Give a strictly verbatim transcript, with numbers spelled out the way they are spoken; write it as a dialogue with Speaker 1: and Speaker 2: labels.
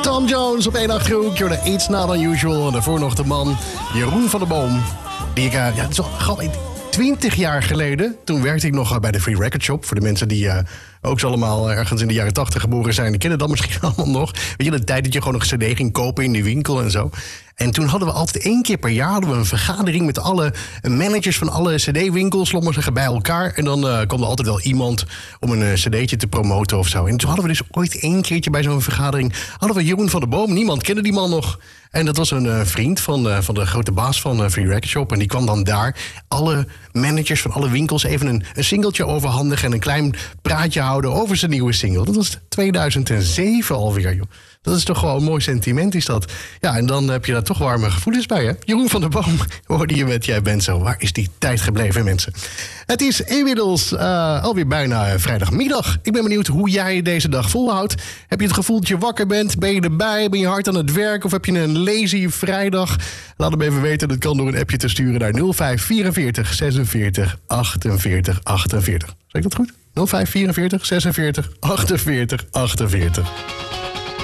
Speaker 1: Tom Jones op één groep. You're the It's Not Unusual. En daarvoor nog de man Jeroen van der Boom. Die ik, uh, ja, het is al gauw twintig jaar geleden. Toen werkte ik nog bij de Free Record Shop. Voor de mensen die uh, ook zo allemaal ergens in de jaren tachtig geboren zijn. Die kennen dat misschien allemaal nog. Weet je, de tijd dat je gewoon een cd ging kopen in de winkel en zo. En toen hadden we altijd één keer per jaar hadden we een vergadering met alle managers van alle cd-winkels, laat maar zeggen, bij elkaar. En dan uh, kwam er altijd wel iemand om een uh, cd'tje te promoten of zo. En toen hadden we dus ooit één keertje bij zo'n vergadering, hadden we Jeroen van der Boom. Niemand kende die man nog. En dat was een uh, vriend van, uh, van de grote baas van uh, Free Record Shop. En die kwam dan daar alle managers van alle winkels even een, een singeltje overhandigen en een klein praatje houden over zijn nieuwe single. Dat was tweeduizend zeven alweer, joh. Dat is toch gewoon een mooi sentiment, is dat. Ja, en dan heb je daar toch warme gevoelens bij, hè? Jeroen van der Boom, hoorde je met Jij bent zo. Waar is die tijd gebleven, mensen? Het is inmiddels uh, alweer bijna vrijdagmiddag. Ik ben benieuwd hoe jij deze dag volhoudt. Heb je het gevoel dat je wakker bent? Ben je erbij? Ben je hard aan het werk? Of heb je een lazy vrijdag? Laat hem even weten. Dat kan door een appje te sturen naar nul vijf vierenveertig zesenveertig achtenveertig achtenveertig. Zeg ik dat goed? nul vijf vierenveertig zesenveertig achtenveertig achtenveertig.